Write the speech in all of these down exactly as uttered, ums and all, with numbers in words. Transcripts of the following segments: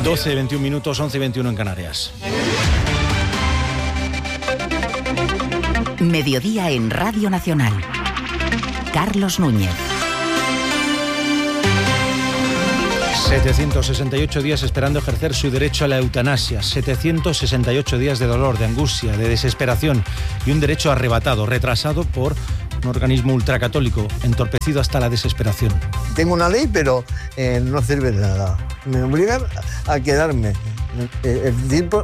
doce, veintiún minutos, once y veintiuno en Canarias. Mediodía en Radio Nacional. Carlos Núñez. setecientos sesenta y ocho días esperando ejercer su derecho a la eutanasia, setecientos sesenta y ocho días de dolor, de angustia, de desesperación y un derecho arrebatado, retrasado por un organismo ultracatólico, entorpecido hasta la desesperación. Tengo una ley, pero eh, no sirve de nada. Me obligan a quedarme. El tiempo,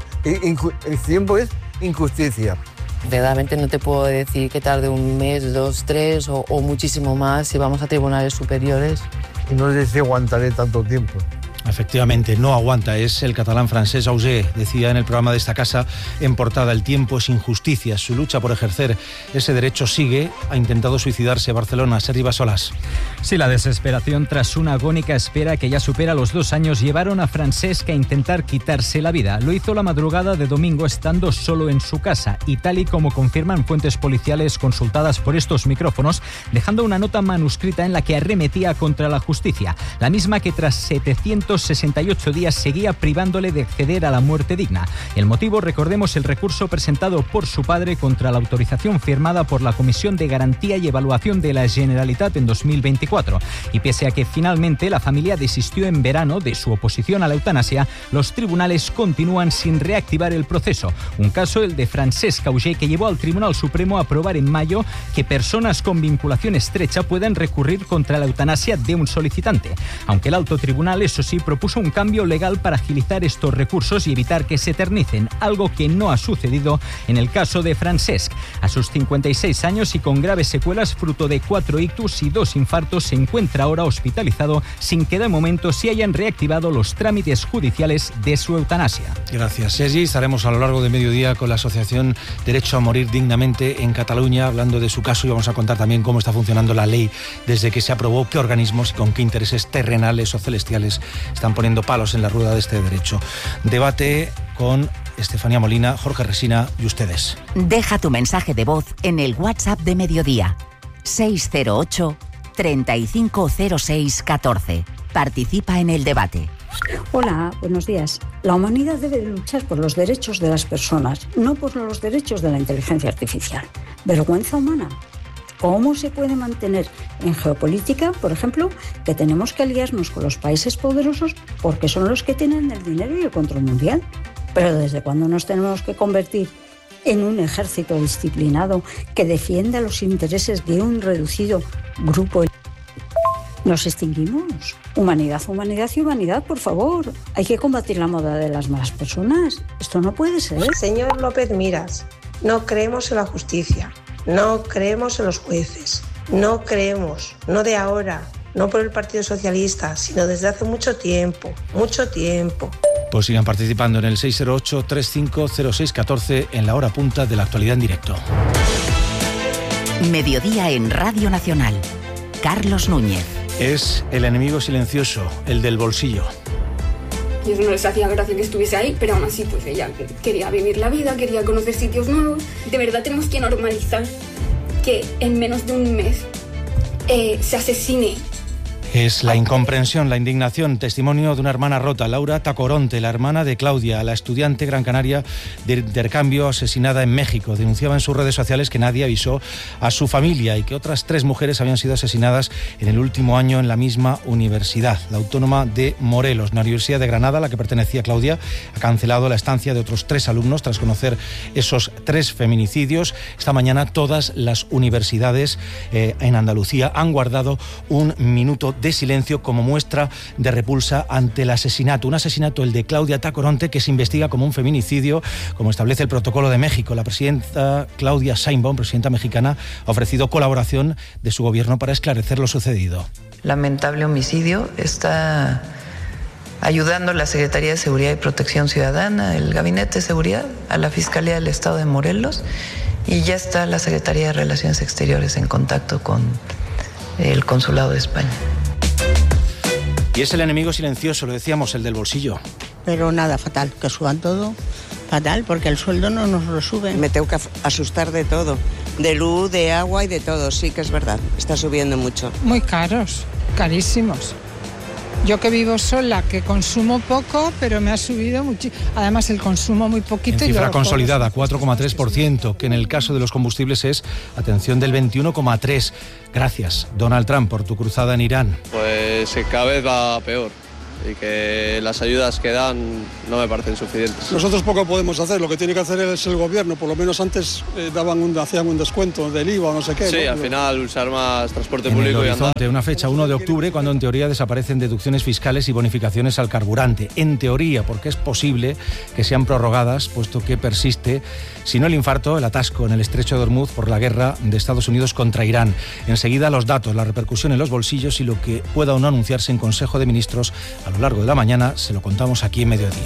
el tiempo es injusticia. Verdaderamente no te puedo decir que tarde un mes, dos, tres o, o muchísimo más si vamos a tribunales superiores. Y no sé si aguantaré tanto tiempo. Efectivamente, no aguanta. Es el catalán Francesc Auger. Decía en el programa de esta casa en portada: el tiempo es injusticia. Su lucha por ejercer ese derecho sigue. Ha intentado suicidarse. Barcelona, Sergi Bassolas. Sí, la desesperación tras una agónica espera que ya supera los dos años llevaron a Francesc a intentar quitarse la vida. Lo hizo la madrugada de domingo estando solo en su casa y tal y como confirman fuentes policiales consultadas por estos micrófonos, dejando una nota manuscrita en la que arremetía contra la justicia, la misma que tras setecientos sesenta y ocho días seguía privándole de acceder a la muerte digna. El motivo, recordemos, el recurso presentado por su padre contra la autorización firmada por la Comisión de Garantía y Evaluación de la Generalitat en dos mil veinticuatro. Y pese a que finalmente la familia desistió en verano de su oposición a la eutanasia, los tribunales continúan sin reactivar el proceso. Un caso, el de Francesc Auger, que llevó al Tribunal Supremo a aprobar en mayo que personas con vinculación estrecha puedan recurrir contra la eutanasia de un solicitante. Aunque el alto tribunal, eso sí, propuso un cambio legal para agilizar estos recursos y evitar que se eternicen, algo que no ha sucedido en el caso de Francesc. A sus cincuenta y seis años y con graves secuelas fruto de cuatro ictus y dos infartos, se encuentra ahora hospitalizado sin que de momento se hayan reactivado los trámites judiciales de su eutanasia. Gracias, Sergi. Estaremos a lo largo de mediodía con la Asociación Derecho a Morir Dignamente en Cataluña hablando de su caso y vamos a contar también cómo está funcionando la ley desde que se aprobó, qué organismos y con qué intereses terrenales o celestiales están poniendo palos en la rueda de este derecho. Debate con Estefanía Molina, Jorge Resina y ustedes. Deja tu mensaje de voz en el WhatsApp de Mediodía. seis cero ocho, treinta y cinco cero seis, catorce. Participa en el debate. Hola, buenos días. La humanidad debe luchar por los derechos de las personas, no por los derechos de la inteligencia artificial. Vergüenza humana. ¿Cómo se puede mantener en geopolítica, por ejemplo, que tenemos que aliarnos con los países poderosos porque son los que tienen el dinero y el control mundial? Pero ¿desde cuándo nos tenemos que convertir en un ejército disciplinado que defienda los intereses de un reducido grupo? Nos extinguimos. Humanidad, humanidad y humanidad, por favor. Hay que combatir la moda de las malas personas. Esto no puede ser. Señor López Miras, no creemos en la justicia. No creemos en los jueces, no creemos, no de ahora, no por el Partido Socialista, sino desde hace mucho tiempo, mucho tiempo. Pues sigan participando en el seis cero ocho, treinta y cinco cero seis, catorce en la hora punta de la actualidad en directo. Mediodía en Radio Nacional. Carlos Núñez. Es el enemigo silencioso, el del bolsillo. Y eso no les hacía gracia que estuviese ahí, pero aún así pues ella quería vivir la vida, quería conocer sitios nuevos. De verdad tenemos que normalizar que en menos de un mes eh, se asesine. Es la incomprensión, la indignación, testimonio de una hermana rota, Laura Tacoronte, la hermana de Claudia, la estudiante gran canaria de intercambio asesinada en México. Denunciaba en sus redes sociales que nadie avisó a su familia y que otras tres mujeres habían sido asesinadas en el último año en la misma universidad, la Autónoma de Morelos. La Universidad de Granada, a la que pertenecía Claudia, ha cancelado la estancia de otros tres alumnos tras conocer esos tres feminicidios. Esta mañana todas las universidades eh, en Andalucía han guardado un minuto de silencio como muestra de repulsa ante el asesinato. Un asesinato, el de Claudia Tacoronte, que se investiga como un feminicidio, como establece el protocolo de México. La presidenta Claudia Sheinbaum, presidenta mexicana, ha ofrecido colaboración de su gobierno para esclarecer lo sucedido. Lamentable homicidio. Está ayudando la Secretaría de Seguridad y Protección Ciudadana, el Gabinete de Seguridad, a la Fiscalía del Estado de Morelos, y ya está la Secretaría de Relaciones Exteriores en contacto con el Consulado de España. Y es el enemigo silencioso, lo decíamos, el del bolsillo. Pero nada, fatal, que suban todo, fatal, porque el sueldo no nos lo suben. Me tengo que asustar de todo, de luz, de agua y de todo, sí que es verdad, está subiendo mucho. Muy caros, carísimos. Yo que vivo sola, que consumo poco, pero me ha subido muchísimo. Además, el consumo muy poquito. En cifra consolidada, todos. cuatro coma tres por ciento, que en el caso de los combustibles es, atención, del veintiuno coma tres por ciento. Gracias, Donald Trump, por tu cruzada en Irán. Pues que cada vez va peor y que las ayudas que dan no me parecen suficientes. Nosotros poco podemos hacer, lo que tiene que hacer es el gobierno, por lo menos antes eh, daban un, hacían un descuento del I V A o no sé qué. Sí, ¿no? al final usar más transporte En público el y andar. horizonte, una fecha uno de octubre, cuando en teoría desaparecen deducciones fiscales y bonificaciones al carburante. En teoría, porque es posible que sean prorrogadas, puesto que persiste, si no el infarto, el atasco en el estrecho de Hormuz por la guerra de Estados Unidos contra Irán. Enseguida los datos, la repercusión en los bolsillos y lo que pueda o no anunciarse en Consejo de Ministros a lo largo de la mañana, se lo contamos aquí en Mediodía.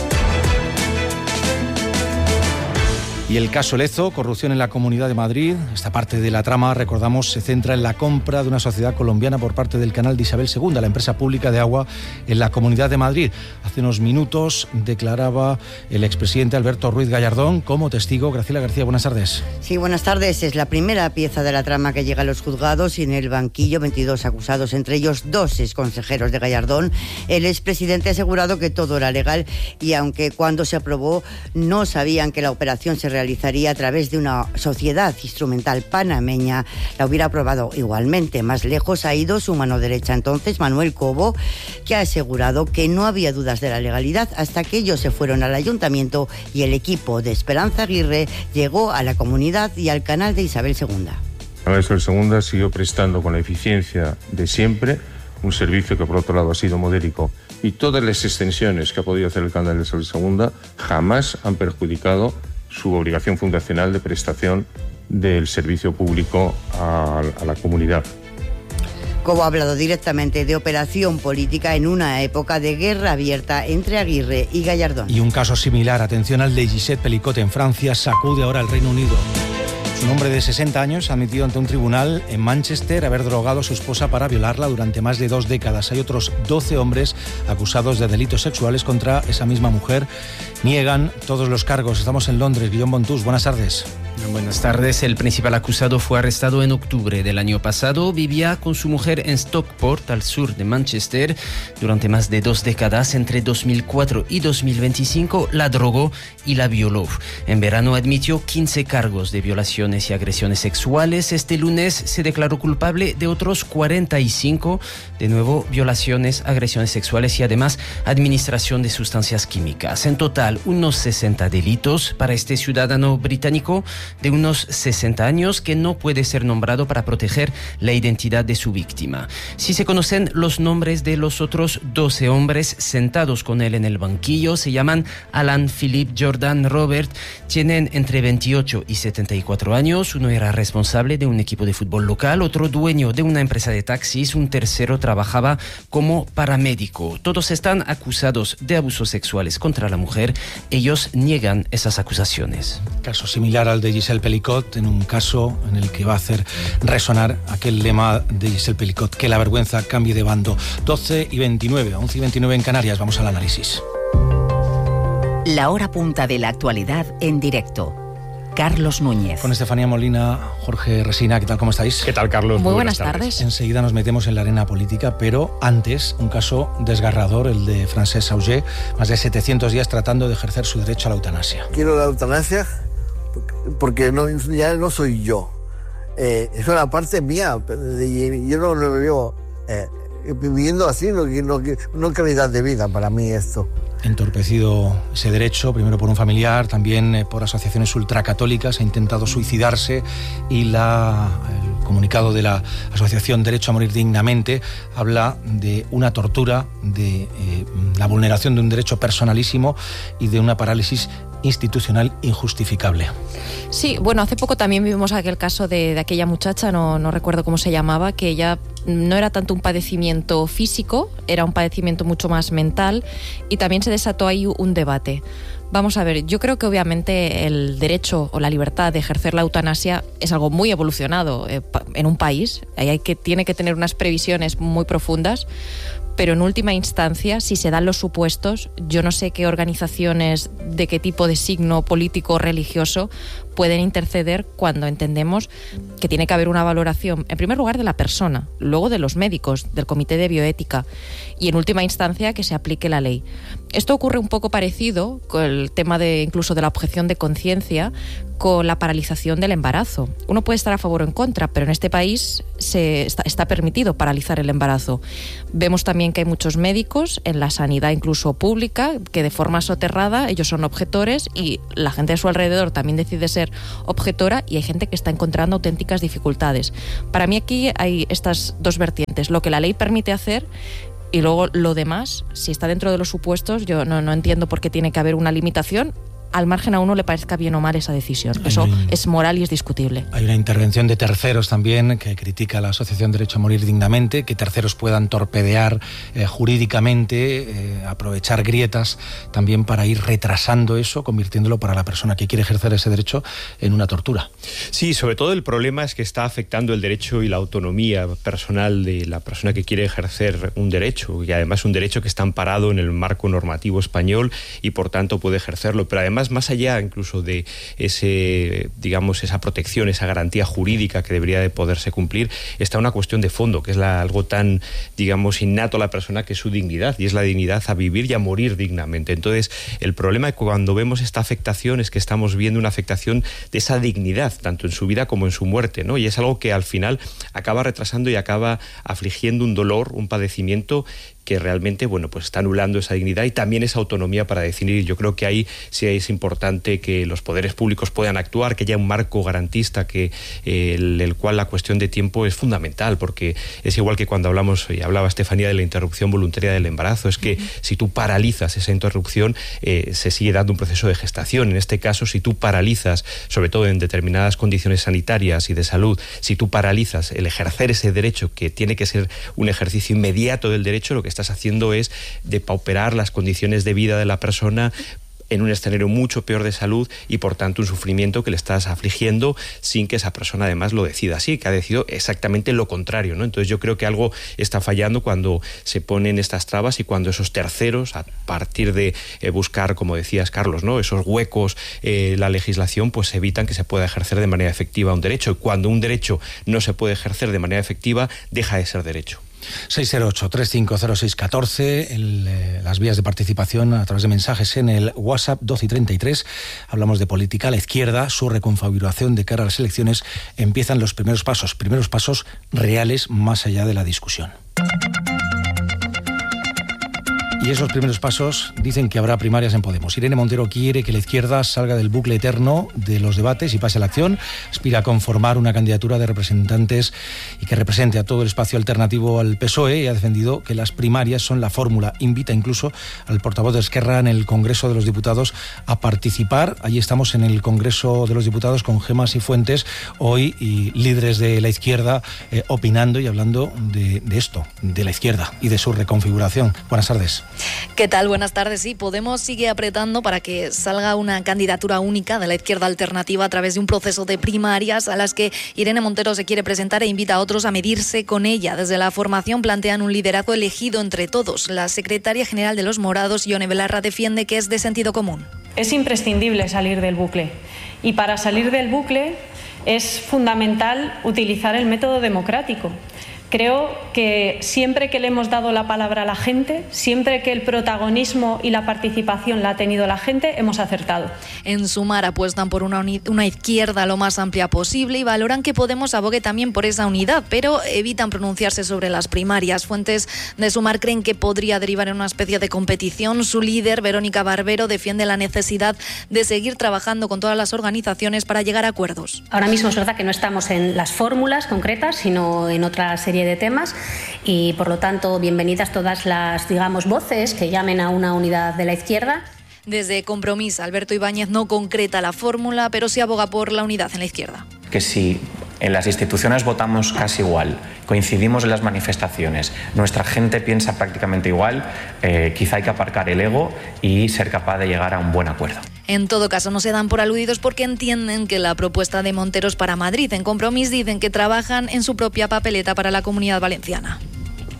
Y el caso Lezo, corrupción en la Comunidad de Madrid. Esta parte de la trama, recordamos, se centra en la compra de una sociedad colombiana por parte del canal de Isabel segunda, la empresa pública de agua en la Comunidad de Madrid. Hace unos minutos declaraba el expresidente Alberto Ruiz Gallardón como testigo. Graciela García, buenas tardes. Sí, buenas tardes. Es la primera pieza de la trama que llega a los juzgados y en el banquillo veintidós acusados, entre ellos dos exconsejeros de Gallardón. El expresidente ha asegurado que todo era legal y aunque cuando se aprobó no sabían que la operación se realizaría a través de una sociedad instrumental panameña, la hubiera aprobado igualmente. Más lejos ha ido su mano derecha entonces, Manuel Cobo, que ha asegurado que no había dudas de la legalidad hasta que ellos se fueron al ayuntamiento y el equipo de Esperanza Aguirre llegó a la comunidad y al canal de Isabel segunda. Isabel segunda siguió prestando con la eficiencia de siempre un servicio que por otro lado ha sido modélico, y todas las extensiones que ha podido hacer el canal de Isabel segunda jamás han perjudicado su obligación fundacional de prestación del servicio público a, a la comunidad. Cobo ha hablado directamente de operación política en una época de guerra abierta entre Aguirre y Gallardón. Y un caso similar, atención al de Gisèle Pelicot en Francia, sacude ahora al Reino Unido. Un hombre de sesenta años ha admitido ante un tribunal en Manchester haber drogado a su esposa para violarla durante más de dos décadas. Hay otros doce hombres acusados de delitos sexuales contra esa misma mujer. Niegan todos los cargos. Estamos en Londres. Guillaume Bontús, buenas tardes. Buenas tardes. El principal acusado fue arrestado en octubre del año pasado. Vivía con su mujer en Stockport, al sur de Manchester. Durante más de dos décadas, entre dos mil cuatro y dos mil veinticinco, la drogó y la violó. En verano admitió quince cargos de violaciones y agresiones sexuales. Este lunes se declaró culpable de otros cuarenta y cinco. De nuevo, violaciones, agresiones sexuales y además administración de sustancias químicas. En total, unos sesenta delitos para este ciudadano británico de unos sesenta años que no puede ser nombrado para proteger la identidad de su víctima. Si se conocen los nombres de los otros doce hombres sentados con él en el banquillo, se llaman Alan, Philip, Jordan, Robert, tienen entre veintiocho y setenta y cuatro años. Uno era responsable de un equipo de fútbol local, otro dueño de una empresa de taxis, un tercero trabajaba como paramédico. Todos están acusados de abusos sexuales contra la mujer. Ellos niegan esas acusaciones. Caso similar al de Gisèle Pelicot, en un caso en el que va a hacer resonar aquel lema de Gisèle Pelicot, que la vergüenza cambie de bando. doce y veintinueve, once y veintinueve en Canarias. Vamos al análisis. La hora punta de la actualidad en directo. Carlos Núñez. Con Estefanía Molina, Jorge Resina, ¿qué tal? ¿Cómo estáis? ¿Qué tal, Carlos? Muy, Muy buenas, buenas tardes. tardes. Enseguida nos metemos en la arena política, pero antes, un caso desgarrador, el de Francesc Sauger, más de setecientos días tratando de ejercer su derecho a la eutanasia. Quiero la eutanasia porque no, ya no soy yo. Eh, es una parte mía. Yo no lo veo eh, viviendo así, no, no, no calidad de vida para mí esto. Entorpecido ese derecho, primero por un familiar, también eh, por asociaciones ultracatólicas, ha intentado suicidarse y la, el comunicado de la Asociación Derecho a Morir Dignamente habla de una tortura, de eh, la vulneración de un derecho personalísimo y de una parálisis institucional injustificable. Sí, bueno, hace poco también vivimos aquel caso de, de aquella muchacha, no, no recuerdo cómo se llamaba, que ella no era tanto un padecimiento físico, era un padecimiento mucho más mental y también se desató ahí un debate. Vamos a ver, yo creo que obviamente el derecho o la libertad de ejercer la eutanasia es algo muy evolucionado eh, en un país, hay que, tiene que tener unas previsiones muy profundas, pero en última instancia, si se dan los supuestos, yo no sé qué organizaciones de qué tipo de signo político o religioso pueden interceder cuando entendemos que tiene que haber una valoración, en primer lugar, de la persona, luego de los médicos, del Comité de Bioética y, en última instancia, que se aplique la ley. Esto ocurre un poco parecido con el tema de incluso de la objeción de conciencia, con la paralización del embarazo. Uno puede estar a favor o en contra, pero en este país se está, está permitido paralizar el embarazo. Vemos también que hay muchos médicos en la sanidad incluso pública que de forma soterrada ellos son objetores y la gente a su alrededor también decide ser objetora y hay gente que está encontrando auténticas dificultades. Para mí aquí hay estas dos vertientes, lo que la ley permite hacer y luego lo demás, si está dentro de los supuestos, yo no, no entiendo por qué tiene que haber una limitación al margen a uno le parezca bien o mal esa decisión. Eso hay, es moral y es discutible. Hay una intervención de terceros también que critica a la Asociación Derecho a Morir Dignamente, que terceros puedan torpedear eh, jurídicamente, eh, aprovechar grietas también para ir retrasando eso, convirtiéndolo para la persona que quiere ejercer ese derecho en una tortura. Sí, sobre todo el problema es que está afectando el derecho y la autonomía personal de la persona que quiere ejercer un derecho, y además un derecho que está amparado en el marco normativo español y por tanto puede ejercerlo, pero además más allá incluso de ese, digamos, esa protección, esa garantía jurídica que debería de poderse cumplir, está una cuestión de fondo, que es la, algo tan, digamos, innato a la persona, que es su dignidad, y es la dignidad a vivir y a morir dignamente. Entonces, el problema cuando vemos esta afectación es que estamos viendo una afectación de esa dignidad, tanto en su vida como en su muerte, ¿no? Y es algo que al final acaba retrasando y acaba afligiendo un dolor, un padecimiento que realmente, bueno, pues está anulando esa dignidad y también esa autonomía para decidir. Yo creo que ahí sí es importante que los poderes públicos puedan actuar, que haya un marco garantista, que eh, el, el cual la cuestión de tiempo es fundamental, porque es igual que cuando hablamos, y hablaba Estefanía, de la interrupción voluntaria del embarazo, es que uh-huh. si tú paralizas esa interrupción, eh, se sigue dando un proceso de gestación. En este caso, si tú paralizas, sobre todo en determinadas condiciones sanitarias y de salud, si tú paralizas el ejercer ese derecho, que tiene que ser un ejercicio inmediato del derecho, lo que estás haciendo es depauperar las condiciones de vida de la persona en un escenario mucho peor de salud y por tanto un sufrimiento que le estás afligiendo sin que esa persona además lo decida así, que ha decidido exactamente lo contrario, ¿no? Entonces yo creo que algo está fallando cuando se ponen estas trabas y cuando esos terceros, a partir de eh, buscar, como decías Carlos, ¿no?, esos huecos en eh, la legislación, pues evitan que se pueda ejercer de manera efectiva un derecho, y cuando un derecho no se puede ejercer de manera efectiva, deja de ser derecho. seis cero ocho, tres cinco cero seis, uno cuatro, el, eh, las vías de participación a través de mensajes en el WhatsApp doce y treinta y tres. Hablamos de política. La izquierda, su reconfiguración de cara a las elecciones, empiezan los primeros pasos, primeros pasos reales más allá de la discusión. Y esos primeros pasos dicen que habrá primarias en Podemos. Irene Montero quiere que la izquierda salga del bucle eterno de los debates y pase a la acción. Aspira a conformar una candidatura de representantes y que represente a todo el espacio alternativo al P S O E, y ha defendido que las primarias son la fórmula. Invita incluso al portavoz de Esquerra en el Congreso de los Diputados a participar. Allí estamos en el Congreso de los Diputados con Gemma Sifuentes hoy, y líderes de la izquierda eh, opinando y hablando de, de esto, de la izquierda y de su reconfiguración. Buenas tardes. ¿Qué tal? Buenas tardes. Sí, Podemos sigue apretando para que salga una candidatura única de la izquierda alternativa a través de un proceso de primarias a las que Irene Montero se quiere presentar e invita a otros a medirse con ella. Desde la formación plantean un liderazgo elegido entre todos. La secretaria general de Los Morados, Ione Belarra, defiende que es de sentido común. Es imprescindible salir del bucle, y para salir del bucle es fundamental utilizar el método democrático. Creo que siempre que le hemos dado la palabra a la gente, siempre que el protagonismo y la participación la ha tenido la gente, hemos acertado. En Sumar apuestan por una, uni- una izquierda lo más amplia posible y valoran que Podemos abogue también por esa unidad, pero evitan pronunciarse sobre las primarias. Fuentes de Sumar creen que podría derivar en una especie de competición. Su líder, Verónica Barbero, defiende la necesidad de seguir trabajando con todas las organizaciones para llegar a acuerdos. Ahora mismo es verdad que no estamos en las fórmulas concretas, sino en otra serie de temas, y por lo tanto bienvenidas todas las, digamos, voces que llamen a una unidad de la izquierda. Desde Compromís, Alberto Ibáñez no concreta la fórmula, pero sí aboga por la unidad en la izquierda. Que si en las instituciones votamos casi igual, coincidimos en las manifestaciones, nuestra gente piensa prácticamente igual, eh, quizá hay que aparcar el ego y ser capaz de llegar a un buen acuerdo. En todo caso, no se dan por aludidos porque entienden que la propuesta de Montero es para Madrid. En Compromís dicen que trabajan en su propia papeleta para la Comunidad Valenciana.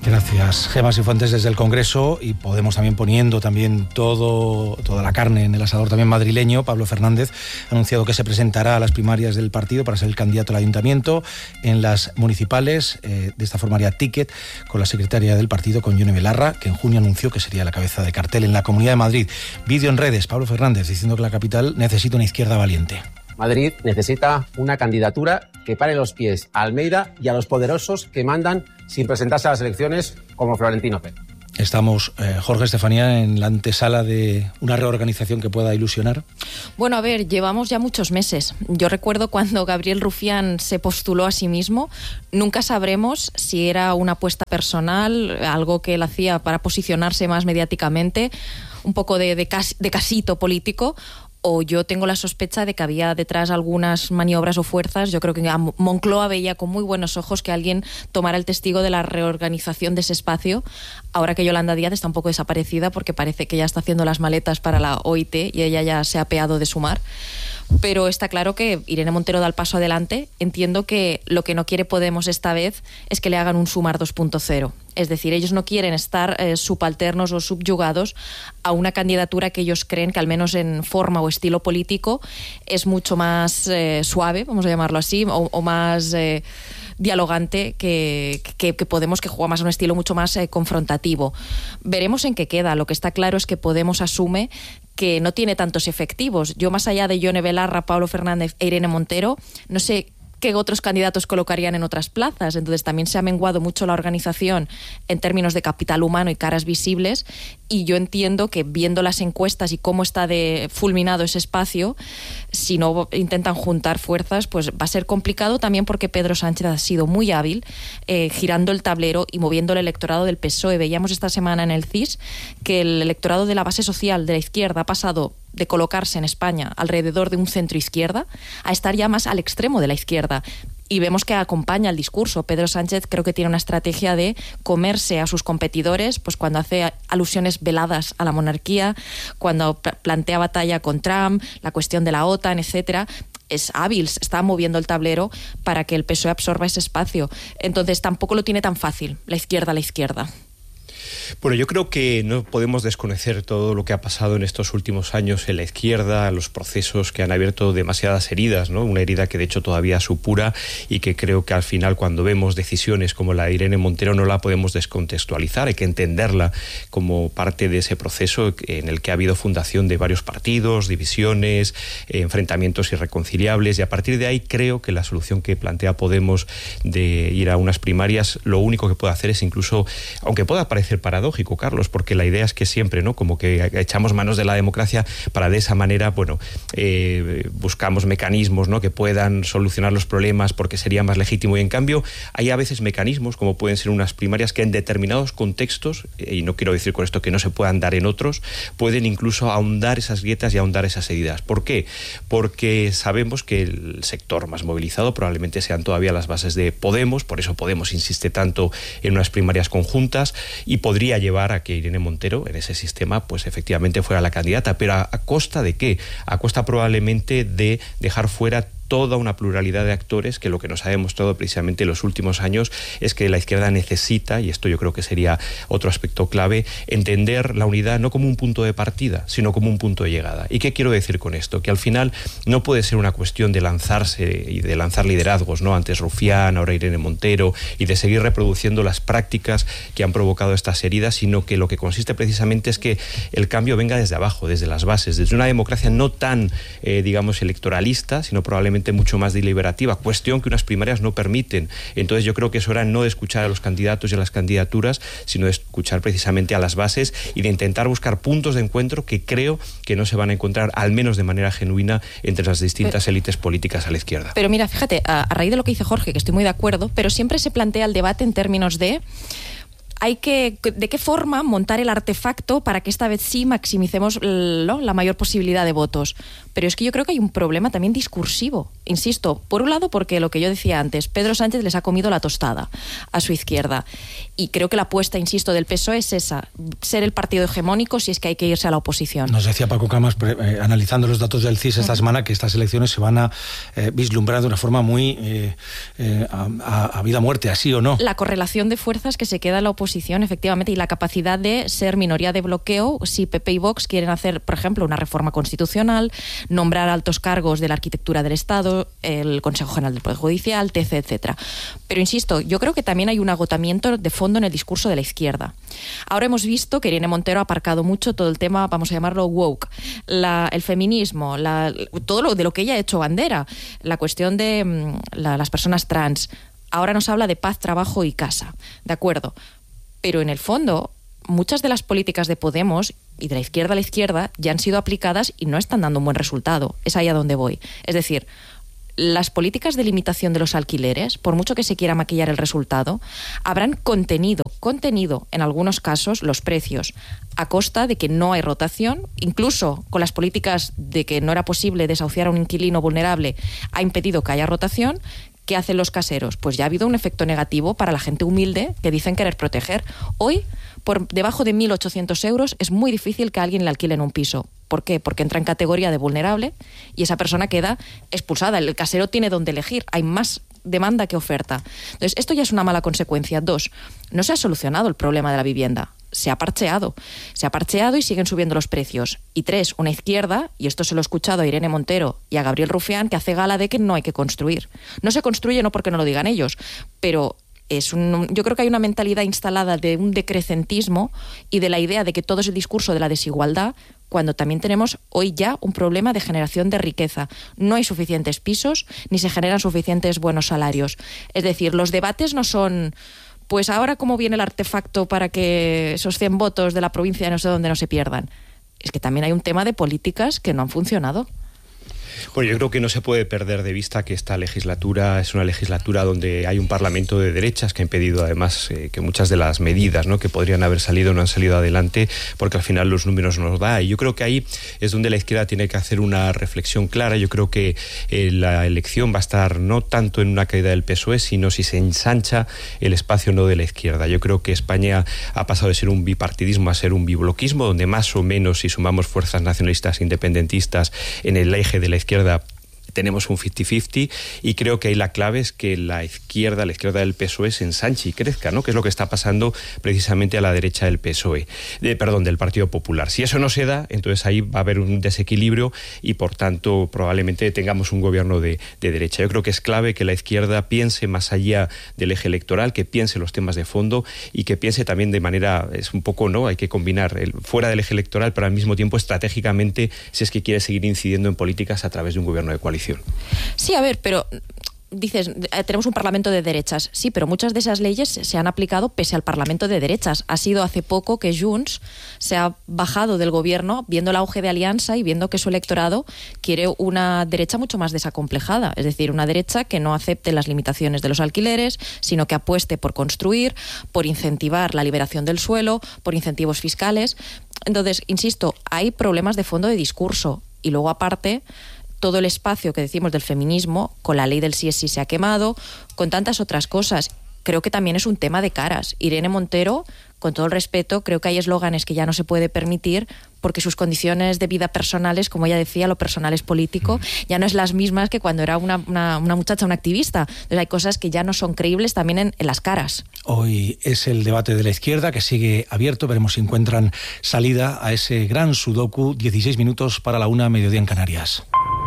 Gracias, Gemma Cifuentes, desde el Congreso, y Podemos también poniendo también todo, toda la carne en el asador también madrileño. Pablo Fernández ha anunciado que se presentará a las primarias del partido para ser el candidato al ayuntamiento. En las municipales, eh, de esta forma haría ticket con la secretaria del partido, con Yone Belarra, que en junio anunció que sería la cabeza de cartel en la Comunidad de Madrid. Vídeo en redes, Pablo Fernández diciendo que la capital necesita una izquierda valiente. Madrid necesita una candidatura que pare los pies a Almeida y a los poderosos que mandan sin presentarse a las elecciones, como Florentino Pérez. Estamos, eh, Jorge, Estefanía, en la antesala de una reorganización que pueda ilusionar. Bueno, a ver, llevamos ya muchos meses. Yo recuerdo cuando Gabriel Rufián se postuló a sí mismo, nunca sabremos si era una apuesta personal, algo que él hacía para posicionarse más mediáticamente, un poco de, de, cas, de casito político, o yo tengo la sospecha de que había detrás algunas maniobras o fuerzas. Yo creo que Moncloa veía con muy buenos ojos que alguien tomara el testigo de la reorganización de ese espacio, ahora que Yolanda Díaz está un poco desaparecida porque parece que ya está haciendo las maletas para la O I T y ella ya se ha apeado de Sumar. Pero está claro que Irene Montero da el paso adelante. Entiendo que lo que no quiere Podemos esta vez es que le hagan un Sumar dos punto cero. Es decir, ellos no quieren estar eh, subalternos o subyugados a una candidatura que ellos creen que, al menos en forma o estilo político, es mucho más eh, suave, vamos a llamarlo así, o, o más eh, dialogante que, que, que Podemos, que juega más a un estilo mucho más eh, confrontativo. Veremos en qué queda. Lo que está claro es que Podemos asume que no tiene tantos efectivos. Yo, más allá de Yone Belarra, Pablo Fernández e Irene Montero, no sé qué otros candidatos colocarían en otras plazas. Entonces también se ha menguado mucho la organización en términos de capital humano y caras visibles, y yo entiendo que, viendo las encuestas y cómo está de fulminado ese espacio, si no intentan juntar fuerzas, pues va a ser complicado, también porque Pedro Sánchez ha sido muy hábil eh, girando el tablero y moviendo el electorado del P S O E. Veíamos esta semana en el C I S que el electorado de la base social de la izquierda ha pasado de colocarse en España alrededor de un centro izquierda a estar ya más al extremo de la izquierda. Y vemos que acompaña el discurso. Pedro Sánchez creo que tiene una estrategia de comerse a sus competidores, pues cuando hace alusiones veladas a la monarquía, cuando plantea batalla con Trump, la cuestión de la OTAN, etcétera. Es hábil, está moviendo el tablero para que el P S O E absorba ese espacio. Entonces tampoco lo tiene tan fácil la izquierda a la izquierda. Bueno, yo creo que no podemos desconocer todo lo que ha pasado en estos últimos años en la izquierda, los procesos que han abierto demasiadas heridas, ¿no? Una herida que de hecho todavía supura, y que creo que al final, cuando vemos decisiones como la de Irene Montero, no la podemos descontextualizar. Hay que entenderla como parte de ese proceso en el que ha habido fundación de varios partidos, divisiones, eh, enfrentamientos irreconciliables, y a partir de ahí creo que la solución que plantea Podemos de ir a unas primarias, lo único que puede hacer es, incluso, aunque pueda parecer paradójico, Carlos, porque la idea es que siempre, ¿no?, como que echamos manos de la democracia para de esa manera, bueno, eh, buscamos mecanismos, ¿no?, que puedan solucionar los problemas porque sería más legítimo, y en cambio hay a veces mecanismos, como pueden ser unas primarias, que en determinados contextos, y no quiero decir con esto que no se puedan dar en otros, pueden incluso ahondar esas grietas y ahondar esas heridas. ¿Por qué? Porque sabemos que el sector más movilizado probablemente sean todavía las bases de Podemos, por eso Podemos insiste tanto en unas primarias conjuntas, y podría llevar a que Irene Montero, en ese sistema, pues efectivamente fuera la candidata. Pero ¿a, a costa de qué? A costa probablemente de dejar fuera toda una pluralidad de actores, que lo que nos ha demostrado precisamente en los últimos años es que la izquierda necesita, y esto yo creo que sería otro aspecto clave, entender la unidad no como un punto de partida, sino como un punto de llegada. ¿Y qué quiero decir con esto? Que al final no puede ser una cuestión de lanzarse y de lanzar liderazgos, ¿no? Antes Rufián, ahora Irene Montero, y de seguir reproduciendo las prácticas que han provocado estas heridas, sino que lo que consiste precisamente es que el cambio venga desde abajo, desde las bases, desde una democracia no tan, eh, digamos, electoralista, sino probablemente mucho más deliberativa, cuestión que unas primarias no permiten. Entonces yo creo que es hora no de escuchar a los candidatos y a las candidaturas, sino de escuchar precisamente a las bases y de intentar buscar puntos de encuentro que creo que no se van a encontrar, al menos de manera genuina, entre las distintas pero, élites políticas a la izquierda. Pero mira, fíjate, a, a raíz de lo que dice Jorge, que estoy muy de acuerdo, pero siempre se plantea el debate en términos de hay que, de qué forma montar el artefacto para que esta vez sí maximicemos, ¿no?, la mayor posibilidad de votos. Pero es que yo creo que hay un problema también discursivo. Insisto, por un lado porque lo que yo decía antes, Pedro Sánchez les ha comido la tostada a su izquierda y creo que la apuesta, insisto, del P S O E es esa, ser el partido hegemónico si es que hay que irse a la oposición. Nos decía Paco Camas, eh, analizando los datos del C I S esta uh-huh. semana, que estas elecciones se van a eh, vislumbrar de una forma muy eh, eh, a, a, a vida o muerte, así o no. La correlación de fuerzas que se queda en la oposición, efectivamente, y la capacidad de ser minoría de bloqueo si P P y Vox quieren hacer, por ejemplo, una reforma constitucional, nombrar altos cargos de la arquitectura del Estado, el Consejo General del Poder Judicial, etcétera, etcétera. Pero insisto, yo creo que también hay un agotamiento de fondo en el discurso de la izquierda. Ahora hemos visto que Irene Montero ha aparcado mucho todo el tema, vamos a llamarlo woke, la, el feminismo, la, todo lo de lo que ella ha hecho bandera, la cuestión de la, las personas trans. Ahora nos habla de paz, trabajo y casa, ¿de acuerdo? Pero en el fondo, muchas de las políticas de Podemos y de la izquierda a la izquierda ya han sido aplicadas y no están dando un buen resultado. Es ahí a donde voy. Es decir, las políticas de limitación de los alquileres, por mucho que se quiera maquillar el resultado, habrán contenido, contenido en algunos casos los precios a costa de que no hay rotación, incluso con las políticas de que no era posible desahuciar a un inquilino vulnerable, ha impedido que haya rotación. ¿Qué hacen los caseros? Pues ya ha habido un efecto negativo para la gente humilde que dicen querer proteger. Hoy, por debajo de mil ochocientos euros, es muy difícil que a alguien le alquilen un piso. ¿Por qué? Porque entra en categoría de vulnerable y esa persona queda expulsada. El casero tiene donde elegir. Hay más demanda que oferta. Entonces, esto ya es una mala consecuencia. Dos, no se ha solucionado el problema de la vivienda. Se ha parcheado. Se ha parcheado y siguen subiendo los precios. Y tres, una izquierda, y esto se lo he escuchado a Irene Montero y a Gabriel Rufián, que hace gala de que no hay que construir. No se construye no porque no lo digan ellos, pero es un, yo creo que hay una mentalidad instalada de un decrecentismo y de la idea de que todo es el discurso de la desigualdad, cuando también tenemos hoy ya un problema de generación de riqueza. No hay suficientes pisos ni se generan suficientes buenos salarios. Es decir, los debates no son, pues ahora cómo viene el artefacto para que esos cien votos de la provincia de no sé dónde no se pierdan. Es que también hay un tema de políticas que no han funcionado. Bueno, yo creo que no se puede perder de vista que esta legislatura es una legislatura donde hay un parlamento de derechas que ha impedido además eh, que muchas de las medidas, ¿no?, que podrían haber salido no han salido adelante porque al final los números no nos da. Y yo creo que ahí es donde la izquierda tiene que hacer una reflexión clara. Yo creo que eh, la elección va a estar no tanto en una caída del P S O E, sino si se ensancha el espacio no de la izquierda. Yo creo que España ha pasado de ser un bipartidismo a ser un bibloquismo, donde más o menos, si sumamos fuerzas nacionalistas independentistas en el eje de la izquierda, tenemos un cincuenta cincuenta, y creo que ahí la clave es que la izquierda, la izquierda del P S O E se ensanche y crezca, ¿no?, que es lo que está pasando precisamente a la derecha del P S O E, de, perdón, del Partido Popular. Si eso no se da, entonces ahí va a haber un desequilibrio y por tanto probablemente tengamos un gobierno de, de derecha. Yo creo que es clave que la izquierda piense más allá del eje electoral, que piense los temas de fondo y que piense también de manera, es un poco, ¿no?, hay que combinar el, fuera del eje electoral, pero al mismo tiempo estratégicamente si es que quiere seguir incidiendo en políticas a través de un gobierno de coalición. Sí, a ver, pero dices, tenemos un parlamento de derechas. Sí, pero muchas de esas leyes se han aplicado pese al parlamento de derechas. Ha sido hace poco que Junts se ha bajado del gobierno viendo el auge de Alianza y viendo que su electorado quiere una derecha mucho más desacomplejada. Es decir, una derecha que no acepte las limitaciones de los alquileres, sino que apueste por construir, por incentivar la liberación del suelo, por incentivos fiscales. Entonces, insisto, hay problemas de fondo de discurso. Y luego, aparte, todo el espacio que decimos del feminismo, con la ley del sí es sí se ha quemado, con tantas otras cosas. Creo que también es un tema de caras. Irene Montero, con todo el respeto, creo que hay eslóganes que ya no se puede permitir porque sus condiciones de vida personales, como ella decía, lo personal es político, ya no es las mismas que cuando era una, una, una muchacha, una activista. Entonces hay cosas que ya no son creíbles también en, en las caras. Hoy es el debate de la izquierda que sigue abierto. Veremos si encuentran salida a ese gran sudoku. dieciséis minutos para la una, mediodía en Canarias.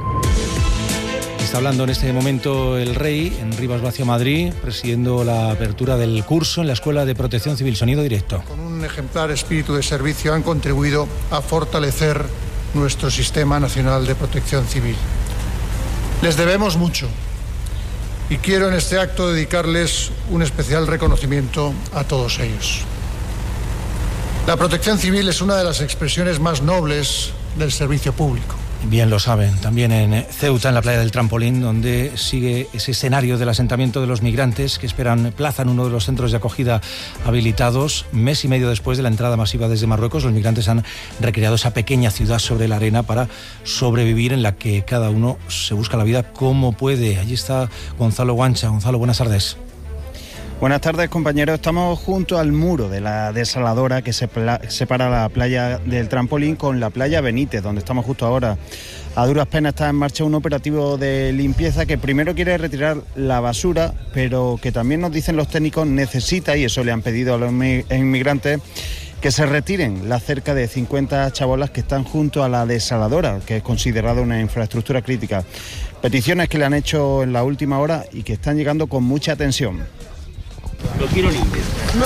Está hablando en este momento el Rey en Rivas Vacia, Madrid, presidiendo la apertura del curso en la Escuela de Protección Civil. Sonido directo. Con un ejemplar espíritu de servicio han contribuido a fortalecer nuestro Sistema Nacional de Protección Civil. Les debemos mucho y quiero en este acto dedicarles un especial reconocimiento a todos ellos. La protección civil es una de las expresiones más nobles del servicio público. Bien lo saben, también en Ceuta, en la playa del Trampolín, donde sigue ese escenario del asentamiento de los migrantes que esperan plaza en uno de los centros de acogida habilitados. Mes y medio después de la entrada masiva desde Marruecos, los migrantes han recreado esa pequeña ciudad sobre la arena para sobrevivir, en la que cada uno se busca la vida como puede. Allí está Gonzalo Guancha. Gonzalo, buenas tardes. Buenas tardes, compañeros. Estamos junto al muro de la desaladora que separa la playa del Trampolín con la playa Benítez, donde estamos justo ahora. A duras penas está en marcha un operativo de limpieza que primero quiere retirar la basura, pero que también nos dicen los técnicos necesita, y eso le han pedido a los inmigrantes, que se retiren las cerca de cincuenta chabolas que están junto a la desaladora, que es considerada una infraestructura crítica. Peticiones que le han hecho en la última hora y que están llegando con mucha atención. Lo quiero limpio.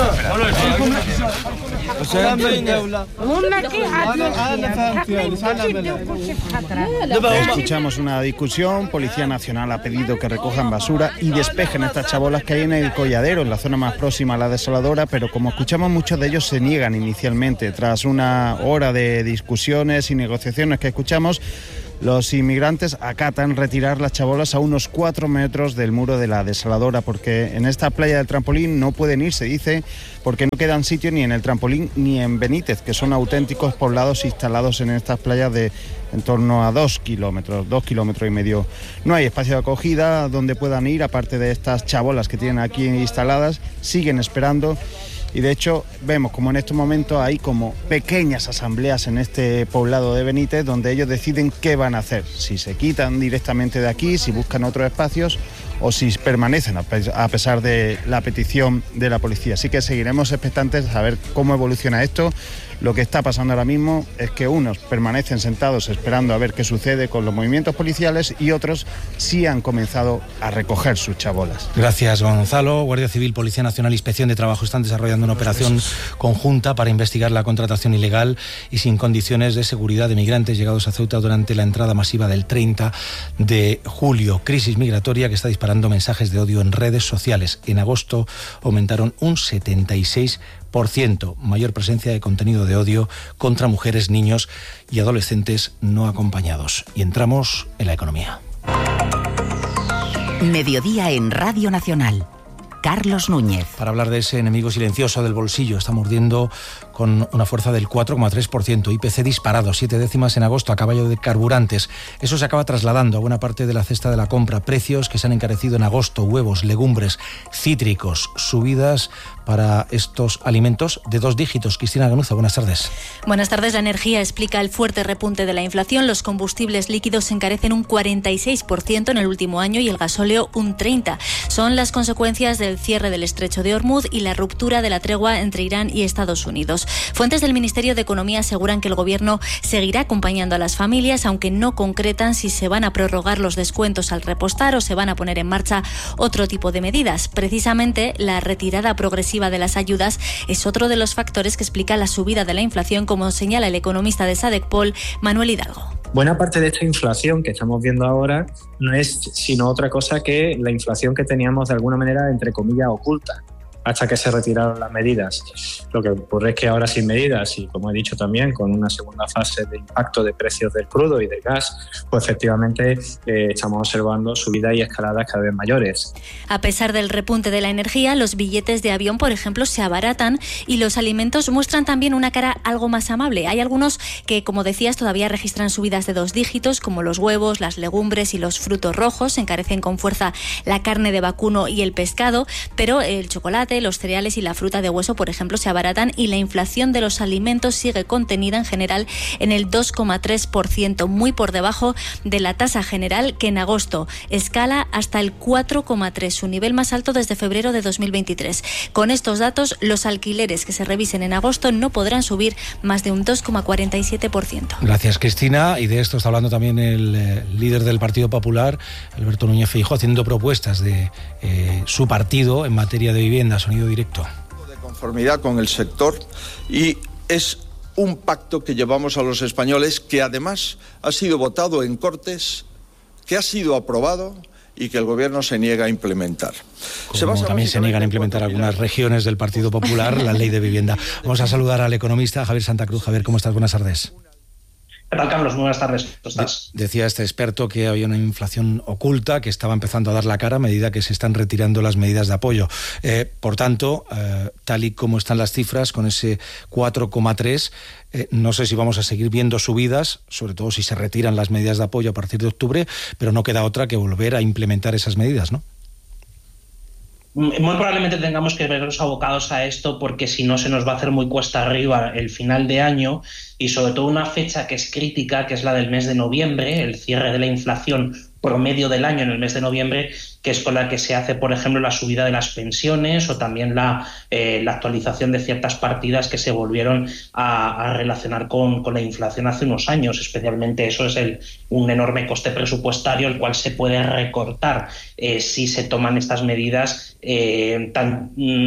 Escuchamos una discusión. Policía Nacional ha pedido que recojan basura y despejen estas chabolas que hay en el colladero, en la zona más próxima a la desaladora, pero como escuchamos, muchos de ellos se niegan inicialmente. Tras una hora de discusiones y negociaciones que escuchamos, los inmigrantes acatan retirar las chabolas a unos cuatro metros del muro de la desaladora, porque en esta playa del Trampolín no pueden ir, se dice, porque no quedan sitio ni en el Trampolín ni en Benítez, que son auténticos poblados instalados en estas playas de en torno a dos kilómetros, dos kilómetros y medio. No hay espacio de acogida donde puedan ir, aparte de estas chabolas que tienen aquí instaladas, siguen esperando. Y de hecho vemos como en estos momentos hay como pequeñas asambleas en este poblado de Benítez, donde ellos deciden qué van a hacer, si se quitan directamente de aquí, si buscan otros espacios o si permanecen a pesar de la petición de la policía. Así que seguiremos expectantes a ver cómo evoluciona esto. Lo que está pasando ahora mismo es que unos permanecen sentados esperando a ver qué sucede con los movimientos policiales y otros sí han comenzado a recoger sus chabolas. Gracias, Gonzalo. Guardia Civil, Policía Nacional, Inspección de Trabajo están desarrollando una operación conjunta para investigar la contratación ilegal y sin condiciones de seguridad de migrantes llegados a Ceuta durante la entrada masiva del treinta de julio. Crisis migratoria que está disparando mensajes de odio en redes sociales. En agosto aumentaron un setenta y seis por ciento, mayor presencia de contenido de odio contra mujeres, niños y adolescentes no acompañados. Y entramos en la economía. Mediodía en Radio Nacional. Carlos Núñez. Para hablar de ese enemigo silencioso del bolsillo, está mordiendo con una fuerza del cuatro coma tres por ciento. I P C disparado, siete décimas en agosto a caballo de carburantes. Eso se acaba trasladando a buena parte de la cesta de la compra. Precios que se han encarecido en agosto, huevos, legumbres, cítricos, subidas para estos alimentos de dos dígitos. Cristina Ganuza, buenas tardes. Buenas tardes. La energía explica el fuerte repunte de la inflación. Los combustibles líquidos se encarecen un cuarenta y seis por ciento en el último año y el gasóleo un treinta por ciento. Son las consecuencias del cierre del estrecho de Hormuz y la ruptura de la tregua entre Irán y Estados Unidos. Fuentes del Ministerio de Economía aseguran que el Gobierno seguirá acompañando a las familias, aunque no concretan si se van a prorrogar los descuentos al repostar o se van a poner en marcha otro tipo de medidas. Precisamente, la retirada progresiva de las ayudas es otro de los factores que explica la subida de la inflación, como señala el economista de Sadecpol, Manuel Hidalgo. Buena parte de esta inflación que estamos viendo ahora no es sino otra cosa que la inflación que teníamos de alguna manera, entre comillas, oculta, hasta que se retiraron las medidas. Lo que ocurre es que ahora sin medidas y, como he dicho también, con una segunda fase de impacto de precios del crudo y del gas, pues efectivamente eh, estamos observando subidas y escaladas cada vez mayores. A pesar del repunte de la energía, los billetes de avión, por ejemplo, se abaratan y los alimentos muestran también una cara algo más amable. Hay algunos que, como decías, todavía registran subidas de dos dígitos, como los huevos, las legumbres y los frutos rojos. Se encarecen con fuerza la carne de vacuno y el pescado, pero el chocolate, los cereales y la fruta de hueso, por ejemplo, se abaratan y la inflación de los alimentos sigue contenida en general en el dos coma tres por ciento, muy por debajo de la tasa general, que en agosto escala hasta el cuatro coma tres por ciento, su nivel más alto desde febrero de dos mil veintitrés. Con estos datos, los alquileres que se revisen en agosto no podrán subir más de un dos coma cuarenta y siete por ciento. Gracias, Cristina. Y de esto está hablando también el eh, líder del Partido Popular, Alberto Núñez Feijóo, haciendo propuestas de eh, su partido en materia de vivienda. Sonido directo. De conformidad con el sector, y es un pacto que llevamos a los españoles, que además ha sido votado en Cortes, que ha sido aprobado y que el Gobierno se niega a implementar. Como se también se niegan a implementar algunas regiones del Partido Popular la ley de vivienda. Vamos a saludar al economista Javier Santa Cruz. Javier, ¿cómo estás? Buenas tardes. ¿Qué tal, Carlos? Muy buenas tardes. ¿Cómo estás? De- decía este experto que había una inflación oculta que estaba empezando a dar la cara a medida que se están retirando las medidas de apoyo. Eh, por tanto, eh, tal y como están las cifras, con ese cuatro coma tres, eh, no sé si vamos a seguir viendo subidas, sobre todo si se retiran las medidas de apoyo a partir de octubre, pero no queda otra que volver a implementar esas medidas, ¿no? Muy probablemente tengamos que vernos abocados a esto, porque si no se nos va a hacer muy cuesta arriba el final de año, y sobre todo una fecha que es crítica, que es la del mes de noviembre, el cierre de la inflación promedio del año en el mes de noviembre, que es con la que se hace, por ejemplo, la subida de las pensiones o también la, eh, la actualización de ciertas partidas que se volvieron a, a relacionar con, con la inflación hace unos años. Especialmente eso es el, un enorme coste presupuestario, el cual se puede recortar eh, si se toman estas medidas eh, tan,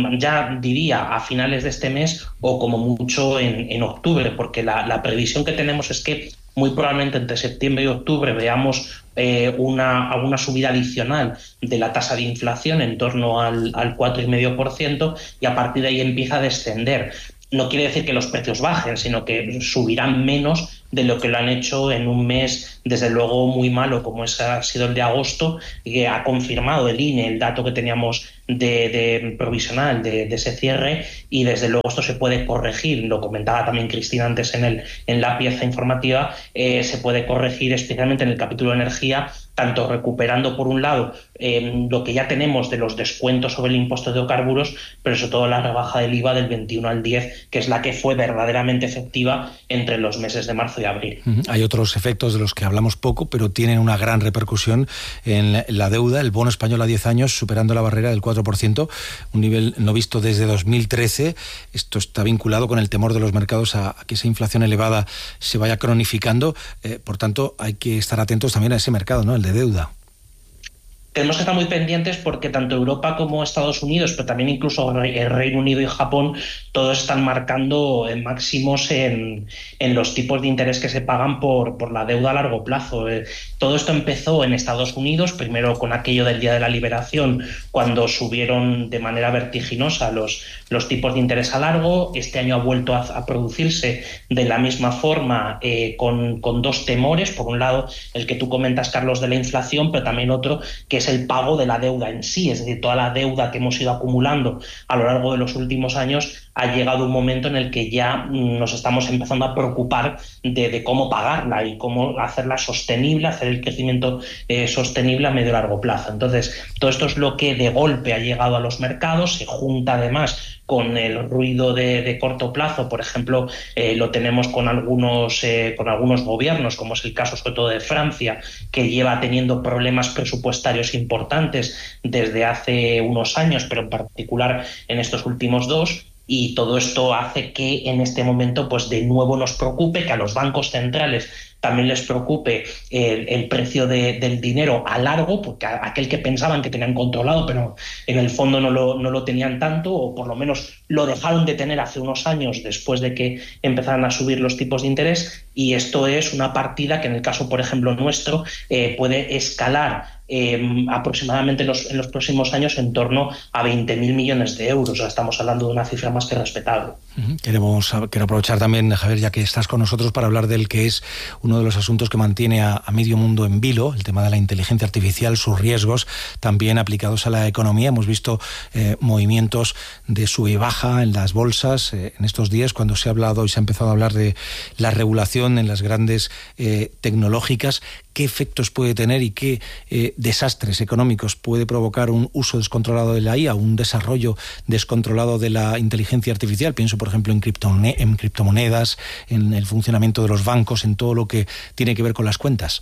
ya diría a finales de este mes o como mucho en, en octubre, porque la, la previsión que tenemos es que muy probablemente entre septiembre y octubre veamos eh, una, una subida adicional de la tasa de inflación en torno al, al cuatro coma cinco por ciento, y a partir de ahí empieza a descender. No quiere decir que los precios bajen, sino que subirán menos de lo que lo han hecho en un mes, desde luego, muy malo, como es, ha sido el de agosto, que ha confirmado el I N E el dato que teníamos de, de provisional de, de ese cierre, y desde luego esto se puede corregir. Lo comentaba también Cristina antes en, el, en la pieza informativa, eh, se puede corregir especialmente en el capítulo de energía, tanto recuperando por un lado eh, lo que ya tenemos de los descuentos sobre el impuesto de hidrocarburos, pero sobre todo la rebaja del I V A del veintiuno al diez, que es la que fue verdaderamente efectiva entre los meses de marzo y abril. Hay otros efectos de los que hablamos poco, pero tienen una gran repercusión en la deuda. El bono español a diez años superando la barrera del cuatro por ciento, un nivel no visto desde dos mil trece. Esto está vinculado con el temor de los mercados a, a que esa inflación elevada se vaya cronificando. Eh, por tanto, hay que estar atentos también a ese mercado, ¿no?, el de deuda. Tenemos que estar muy pendientes, porque tanto Europa como Estados Unidos, pero también incluso el Reino Unido y Japón, todos están marcando máximos en, en los tipos de interés que se pagan por, por la deuda a largo plazo. Eh, todo esto empezó en Estados Unidos, primero con aquello del Día de la Liberación, cuando subieron de manera vertiginosa los, los tipos de interés a largo. Este año ha vuelto a, a producirse de la misma forma, eh, con, con dos temores. Por un lado, el que tú comentas, Carlos, de la inflación, pero también otro que es el pago de la deuda en sí, es decir, toda la deuda que hemos ido acumulando a lo largo de los últimos años. Ha llegado un momento en el que ya nos estamos empezando a preocupar de, de cómo pagarla y cómo hacerla sostenible, hacer el crecimiento eh, sostenible a medio y largo plazo. Entonces, todo esto es lo que de golpe ha llegado a los mercados, se junta además con el ruido de, de corto plazo. Por ejemplo, eh, lo tenemos con algunos, eh, con algunos gobiernos, como es el caso sobre todo de Francia, que lleva teniendo problemas presupuestarios importantes desde hace unos años, pero en particular en estos últimos dos. Y todo esto hace que en este momento, pues de nuevo nos preocupe, que a los bancos centrales también les preocupe el, el precio de, del dinero a largo, porque a, aquel que pensaban que tenían controlado, pero en el fondo no lo, no lo tenían tanto, o por lo menos lo dejaron de tener hace unos años después de que empezaran a subir los tipos de interés. Y esto es una partida que en el caso, por ejemplo, nuestro, eh, puede escalar Eh, aproximadamente en los, en los próximos años en torno a veinte mil millones de euros. O sea, estamos hablando de una cifra más que respetable. Uh-huh. Queremos quiero aprovechar también, Javier, ya que estás con nosotros, para hablar del que es uno de los asuntos que mantiene a, a medio mundo en vilo, el tema de la inteligencia artificial, sus riesgos también aplicados a la economía. Hemos visto eh, movimientos de sube y baja en las bolsas eh, en estos días, cuando se ha hablado y se ha empezado a hablar de la regulación en las grandes eh, tecnológicas. ¿Qué efectos puede tener y qué eh, desastres económicos puede provocar un uso descontrolado de la I A, un desarrollo descontrolado de la inteligencia artificial? Pienso, por ejemplo, en, criptomone- en criptomonedas, en el funcionamiento de los bancos, en todo lo que tiene que ver con las cuentas.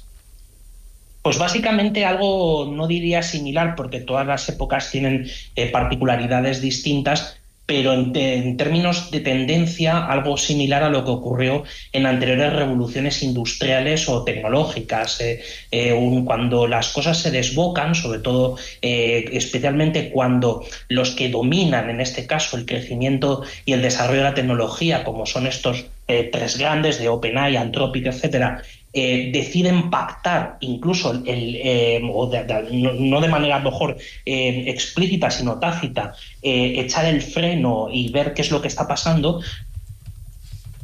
Pues básicamente algo, no diría similar, porque todas las épocas tienen eh, particularidades distintas, pero en, en términos de tendencia, algo similar a lo que ocurrió en anteriores revoluciones industriales o tecnológicas. Eh, eh, un, cuando las cosas se desbocan, sobre todo, eh, especialmente cuando los que dominan, en este caso, el crecimiento y el desarrollo de la tecnología, como son estos eh, tres grandes de OpenAI, Anthropic, etcétera, Eh, deciden pactar incluso el, eh, o de, de, no, no de manera a lo mejor eh, explícita sino tácita, eh, echar el freno y ver qué es lo que está pasando.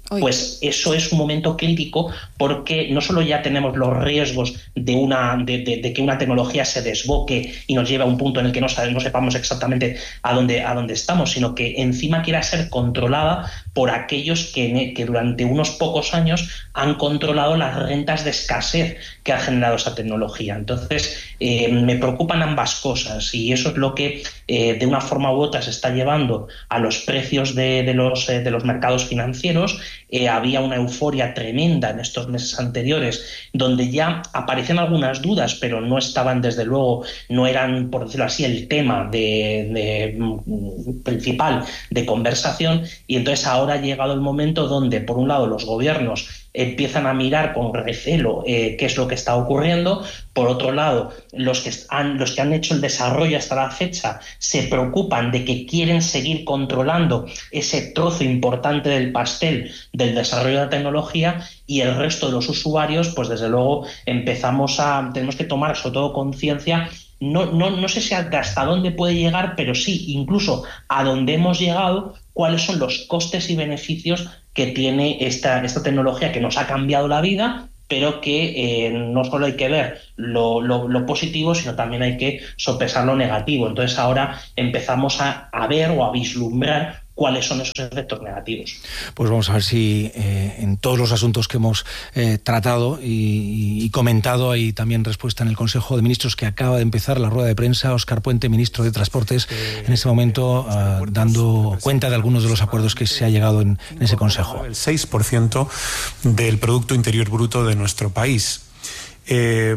pues eso es un momento crítico, porque no solo ya tenemos los riesgos de, una, de, de, de que una tecnología se desboque y nos lleve a un punto en el que no, no sepamos exactamente a dónde, a dónde estamos, sino que encima quiera ser controlada por aquellos que, que durante unos pocos años han controlado las rentas de escasez que ha generado esa tecnología. Entonces, eh, me preocupan ambas cosas, y eso es lo que eh, de una forma u otra se está llevando a los precios de, de, los, eh, de los mercados financieros. Eh, había una euforia tremenda en estos meses anteriores, donde ya aparecían algunas dudas, pero no estaban, desde luego, no eran, por decirlo así, el tema de, de, principal de conversación. Y entonces ahora ha llegado el momento donde, por un lado, los gobiernos empiezan a mirar con recelo eh, qué es lo que está ocurriendo. Por otro lado, los que, han, los que han hecho el desarrollo hasta la fecha se preocupan de que quieren seguir controlando ese trozo importante del pastel del desarrollo de la tecnología, y el resto de los usuarios, pues desde luego empezamos a, tenemos que tomar sobre todo conciencia. No, no, no sé si hasta dónde puede llegar, pero sí, incluso a dónde hemos llegado, cuáles son los costes y beneficios que tiene esta, esta tecnología, que nos ha cambiado la vida, pero que eh, no solo hay que ver lo, lo, lo positivo, sino también hay que sopesar lo negativo. Entonces ahora empezamos a, a ver o a vislumbrar cuáles son esos efectos negativos. Pues vamos a ver si eh, en todos los asuntos que hemos eh, tratado y, y comentado hay también respuesta en el Consejo de Ministros, que acaba de empezar la rueda de prensa. Óscar Puente, ministro de Transportes, en ese momento uh, dando cuenta de algunos de los acuerdos que se ha llegado en, en ese Consejo. El seis por ciento del Producto Interior Bruto de nuestro país. Eh,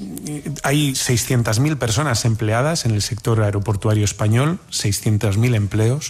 hay seiscientas mil personas empleadas en el sector aeroportuario español, seiscientos mil empleos,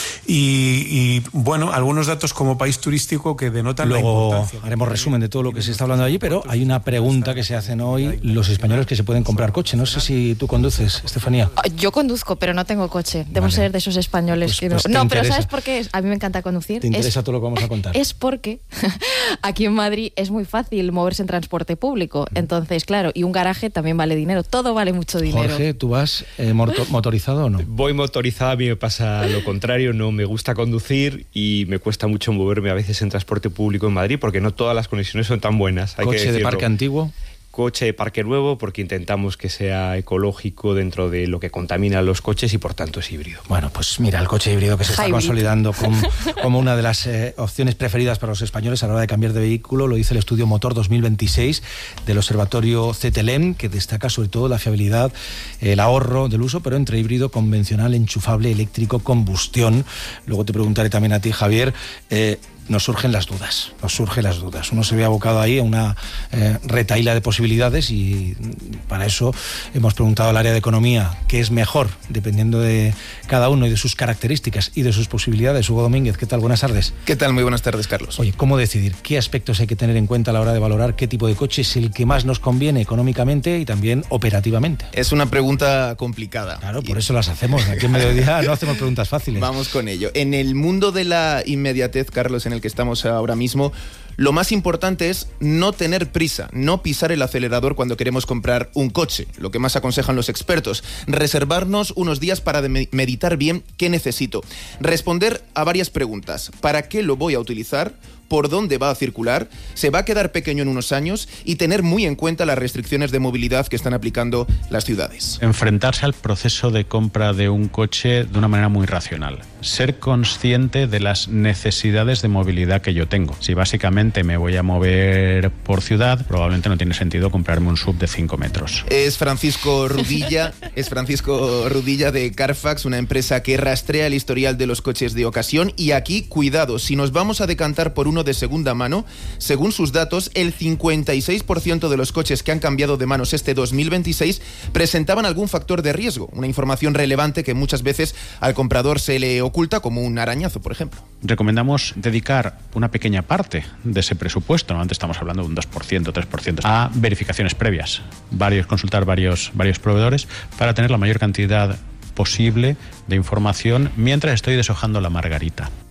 y, y bueno, algunos datos como país turístico que denotan Luego la importancia. Haremos resumen de todo lo que se está hablando allí, pero hay una pregunta que se hacen hoy los españoles que se pueden comprar coche. No sé si tú conduces, Estefanía. Yo conduzco, pero no tengo coche. Debo vale. ser de esos españoles pues, que no... Pues no, pero ¿sabes por qué? A mí me encanta conducir. ¿Te interesa es, todo lo que vamos a contar? Es porque aquí en Madrid es muy fácil moverse en transporte público. Entonces, claro, y un garaje también vale dinero. Todo vale mucho dinero. Jorge, ¿tú vas eh, motorizado o no? Voy motorizado, a mí me pasa lo contrario. No me gusta conducir y me cuesta mucho moverme a veces en transporte público en Madrid, porque no todas las conexiones son tan buenas. Hay ¿Coche que decirlo. de parque antiguo? Coche de parque nuevo, porque intentamos que sea ecológico dentro de lo que contaminan los coches, y por tanto es híbrido. Bueno, pues mira, el coche híbrido que se está Hybrid. consolidando como, como una de las eh, opciones preferidas para los españoles a la hora de cambiar de vehículo, lo dice el estudio Motor dos mil veintiséis del Observatorio C T L E M, que destaca sobre todo la fiabilidad, el ahorro del uso, pero entre híbrido, convencional, enchufable, eléctrico, combustión. Luego te preguntaré también a ti, Javier. Eh, Nos surgen las dudas, nos surgen las dudas. Uno se ve abocado ahí a una eh, retahíla de posibilidades, y para eso hemos preguntado al área de economía qué es mejor, dependiendo de cada uno y de sus características y de sus posibilidades. Hugo Domínguez, ¿qué tal? Buenas tardes. ¿Qué tal? Muy buenas tardes, Carlos. Oye, ¿cómo decidir? ¿Qué aspectos hay que tener en cuenta a la hora de valorar qué tipo de coche es el que más nos conviene económicamente y también operativamente? Es una pregunta complicada. Claro, por eso las hacemos. Aquí en Mediodía no hacemos preguntas fáciles. Vamos con ello. En el mundo de la inmediatez, Carlos, en el que estamos ahora mismo, lo más importante es no tener prisa, no pisar el acelerador cuando queremos comprar un coche. Lo que más aconsejan los expertos: reservarnos unos días para meditar bien qué necesito, responder a varias preguntas. ¿Para qué lo voy a utilizar? ¿Por dónde va a circular? ¿Se va a quedar pequeño en unos años? Y tener muy en cuenta las restricciones de movilidad que están aplicando las ciudades. Enfrentarse al proceso de compra de un coche de una manera muy racional. Ser consciente de las necesidades de movilidad que yo tengo. Si básicamente me voy a mover por ciudad, probablemente no tiene sentido comprarme un sub de cinco metros. Es Francisco Rudilla, es Francisco Rudilla de Carfax, una empresa que rastrea el historial de los coches de ocasión. Y aquí, cuidado, si nos vamos a decantar por uno de segunda mano, según sus datos, el cincuenta y seis por ciento de los coches que han cambiado de manos este dos mil veintiséis presentaban algún factor de riesgo, una información relevante que muchas veces al comprador se le oculta, como un arañazo, por ejemplo. Recomendamos dedicar una pequeña parte de ese presupuesto, ¿no? Antes estamos hablando de un dos por ciento, tres por ciento, a verificaciones previas, varios, consultar varios, varios proveedores para tener la mayor cantidad posible de información mientras estoy deshojando la margarita.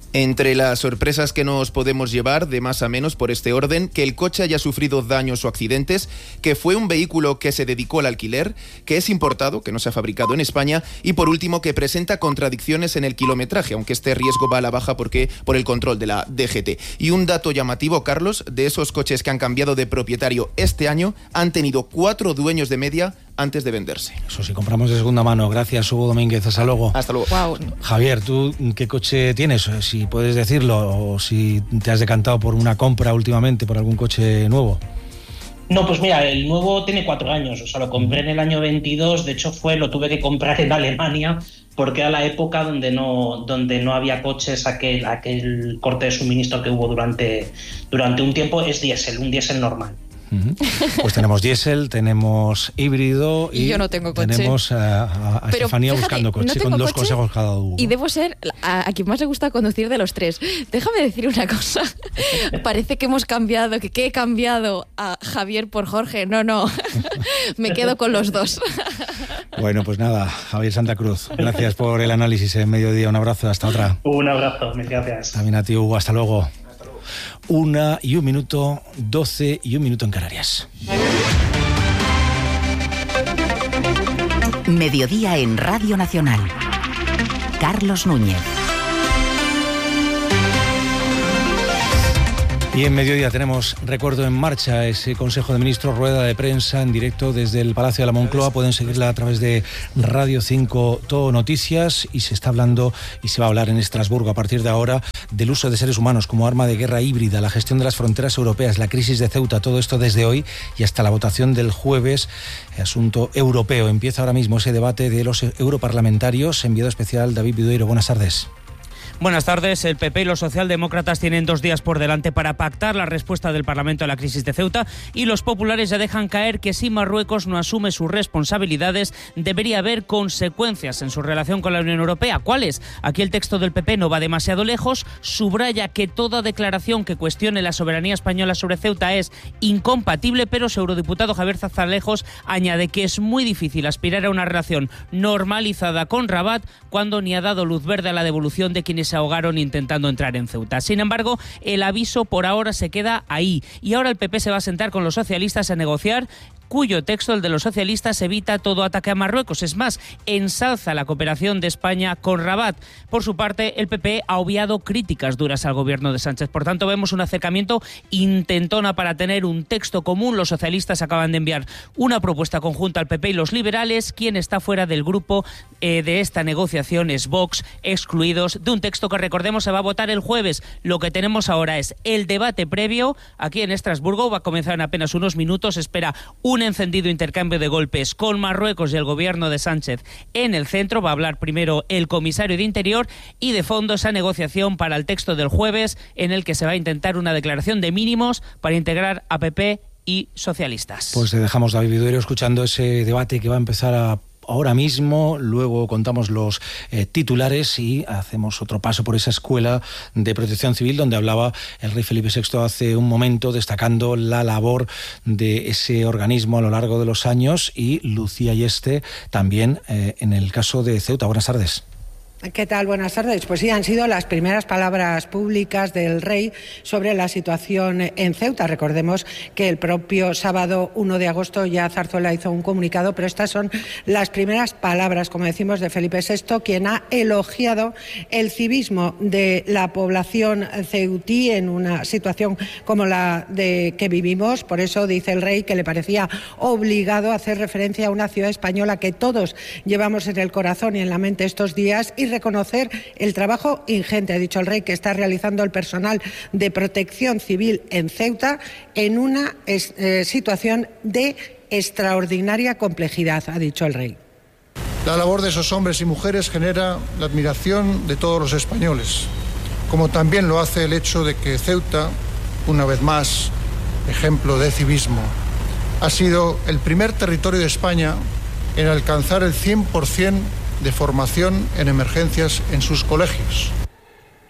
Entre las sorpresas que nos podemos llevar de más a menos por este orden, que el coche haya sufrido daños o accidentes, que fue un vehículo que se dedicó al alquiler, que es importado, que no se ha fabricado en España, y por último que presenta contradicciones en el kilometraje, aunque este riesgo va a la baja porque por el control de la D G T. Y un dato llamativo, Carlos, de esos coches que han cambiado de propietario este año, han tenido cuatro dueños de media antes de venderse. Eso sí, compramos de segunda mano. Gracias, Hugo Domínguez. Hasta luego. Hasta luego. Wow. Javier, ¿tú qué coche tienes? Si puedes decirlo, o si te has decantado por una compra últimamente, por algún coche nuevo. No, pues mira, el nuevo tiene cuatro años, o sea, lo compré en el año veintidós, de hecho fue, lo tuve que comprar en Alemania, porque era la época donde no, donde no había coches, aquel, aquel corte de suministro que hubo durante, durante un tiempo, es diésel, un diésel normal. Uh-huh. Pues tenemos diésel, tenemos híbrido y, y yo no tengo coche. Tenemos a, a, a Estefanía fíjate, buscando coche, no con dos coche, consejos cada uno. Y debo ser a, a quien más le gusta conducir de los tres. Déjame decir una cosa. Parece que hemos cambiado, que, que he cambiado a Javier por Jorge. No, no. Me quedo con los dos. Bueno, pues nada, Javier Santa Cruz, gracias por el análisis en Mediodía. Un abrazo, hasta otra. Un abrazo, muchas gracias. También a ti, Hugo, hasta luego. Una y un minuto, doce y un minuto en Canarias. Mediodía en Radio Nacional. Carlos Núñez. Y en Mediodía tenemos Recuerdo en Marcha, ese Consejo de Ministros, rueda de prensa en directo desde el Palacio de la Moncloa. Pueden seguirla a través de Radio cinco Todo Noticias, y se está hablando y se va a hablar en Estrasburgo a partir de ahora del uso de seres humanos como arma de guerra híbrida, la gestión de las fronteras europeas, la crisis de Ceuta, todo esto desde hoy y hasta la votación del jueves. Asunto europeo. Empieza ahora mismo ese debate de los europarlamentarios. Enviado especial David Vidueiro, buenas tardes. Buenas tardes. El P P y los socialdemócratas tienen dos días por delante para pactar la respuesta del Parlamento a la crisis de Ceuta, y los populares ya dejan caer que si Marruecos no asume sus responsabilidades debería haber consecuencias en su relación con la Unión Europea. ¿Cuáles? Aquí el texto del P P no va demasiado lejos, subraya que toda declaración que cuestione la soberanía española sobre Ceuta es incompatible, pero su eurodiputado Javier Zarzalejos añade que es muy difícil aspirar a una relación normalizada con Rabat cuando ni ha dado luz verde a la devolución de quienes se ahogaron intentando entrar en Ceuta. Sin embargo, el aviso por ahora se queda ahí, y ahora el P P se va a sentar con los socialistas a negociar, cuyo texto, el de los socialistas, evita todo ataque a Marruecos. Es más, ensalza la cooperación de España con Rabat. Por su parte, el P P ha obviado críticas duras al gobierno de Sánchez. Por tanto, vemos un acercamiento intentona para tener un texto común. Los socialistas acaban de enviar una propuesta conjunta al P P y los liberales. Quien está fuera del grupo eh, de esta negociación es Vox, excluidos de un texto que, recordemos, se va a votar el jueves. Lo que tenemos ahora es el debate previo aquí en Estrasburgo. Va a comenzar en apenas unos minutos. Espera un Un encendido intercambio de golpes con Marruecos y el gobierno de Sánchez en el centro. Va a hablar primero el comisario de Interior, y de fondo esa negociación para el texto del jueves, en el que se va a intentar una declaración de mínimos para integrar a P P y socialistas. Pues le dejamos a David Vidueiro escuchando ese debate que va a empezar a ahora mismo. Luego contamos los eh, titulares y hacemos otro paso por esa escuela de protección civil donde hablaba el rey Felipe sexto hace un momento, destacando la labor de ese organismo a lo largo de los años, y Lucía Yeste también eh, en el caso de Ceuta. Buenas tardes. ¿Qué tal? Buenas tardes. Pues sí, han sido las primeras palabras públicas del rey sobre la situación en Ceuta. Recordemos que el propio sábado uno de agosto ya Zarzuela hizo un comunicado, pero estas son las primeras palabras, como decimos, de Felipe sexto, quien ha elogiado el civismo de la población ceutí en una situación como la de que vivimos. Por eso dice el rey que le parecía obligado hacer referencia a una ciudad española que todos llevamos en el corazón y en la mente estos días, y reconocer el trabajo ingente, ha dicho el rey, que está realizando el personal de protección civil en Ceuta en una eh, situación de extraordinaria complejidad, ha dicho el rey. La labor de esos hombres y mujeres genera la admiración de todos los españoles, como también lo hace el hecho de que Ceuta, una vez más, ejemplo de civismo, ha sido el primer territorio de España en alcanzar el cien por ciento de formación en emergencias en sus colegios.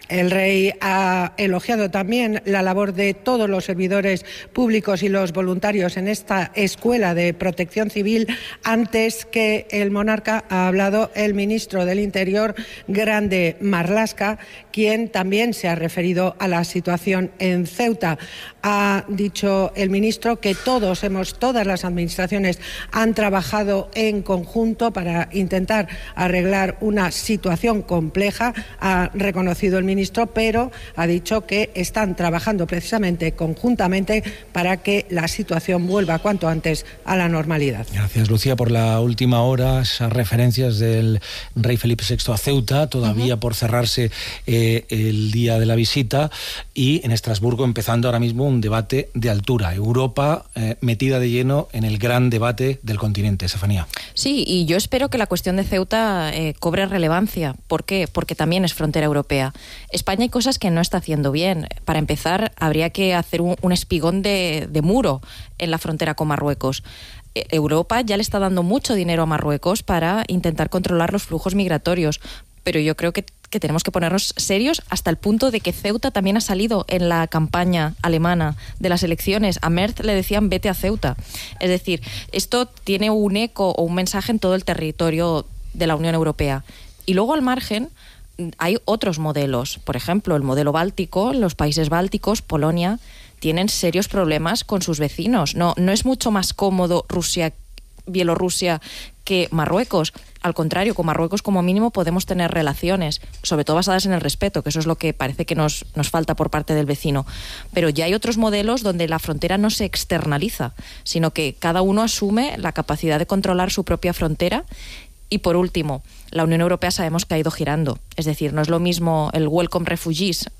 El rey ha elogiado también la labor de todos los servidores públicos y los voluntarios en esta escuela de protección civil. Antes que el monarca ha hablado el ministro del Interior, Grande Marlaska, quien también se ha referido a la situación en Ceuta. Ha dicho el ministro que todos hemos, todas las administraciones han trabajado en conjunto para intentar arreglar una situación compleja. Ha reconocido el ministro, pero ha dicho que están trabajando precisamente conjuntamente para que la situación vuelva cuanto antes a la normalidad. Gracias, Lucía, por la última hora, esas referencias del rey Felipe sexto a Ceuta, todavía uh-huh. por cerrarse eh, el día de la visita, y en Estrasburgo empezando ahora mismo un debate de altura. Europa eh, metida de lleno en el gran debate del continente. Estefanía. Sí, y yo espero que la cuestión de Ceuta eh, cobre relevancia. ¿Por qué? Porque también es frontera europea. España hay cosas que no está haciendo bien. Para empezar, habría que hacer un, un espigón de, de muro en la frontera con Marruecos. Europa ya le está dando mucho dinero a Marruecos para intentar controlar los flujos migratorios, pero yo creo que, que tenemos que ponernos serios hasta el punto de que Ceuta también ha salido en la campaña alemana de las elecciones. A Merz le decían vete a Ceuta. Es decir, esto tiene un eco o un mensaje en todo el territorio de la Unión Europea. Y luego, al margen, hay otros modelos. Por ejemplo, el modelo báltico, los países bálticos, Polonia, tienen serios problemas con sus vecinos. No, no es mucho más cómodo Rusia, Bielorrusia que Marruecos. Al contrario, con Marruecos como mínimo podemos tener relaciones, sobre todo basadas en el respeto, que eso es lo que parece que nos, nos falta por parte del vecino. Pero ya hay otros modelos donde la frontera no se externaliza, sino que cada uno asume la capacidad de controlar su propia frontera. Y por último, la Unión Europea sabemos que ha ido girando. Es decir, no es lo mismo el Welcome Refugees